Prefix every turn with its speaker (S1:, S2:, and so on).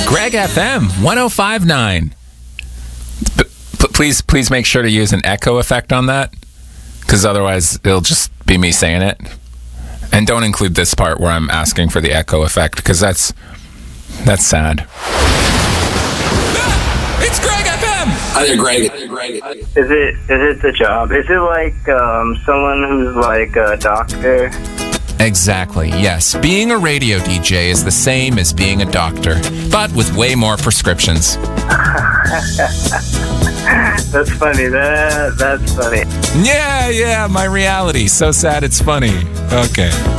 S1: Greg FM 105.9. Please make sure to use an echo effect on that, because otherwise it'll just be me saying it. And don't include this part where I'm asking for the echo effect, because that's sad. It's Greg FM!
S2: Hi there, Greg.
S3: Is it the job? Is it like someone who's like a doctor?
S1: Exactly, yes. Being a radio DJ is the same as being a doctor, but with way more prescriptions.
S3: That's funny. That's funny.
S1: Yeah, my reality. So sad it's funny. Okay.